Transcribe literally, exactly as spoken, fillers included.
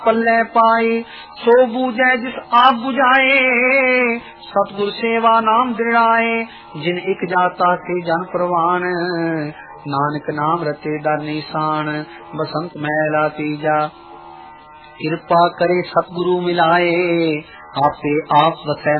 पल्ले पाए सो बूझे जिस आप बुझाए, सतगुर सेवा नाम दृढ़ाए, जिन एक जाता से जन प्रवान, नानक नाम रते दर निशान, बसंत मैला तीजा कृपा करे सतगुरु मिलाए, आपे आप वसै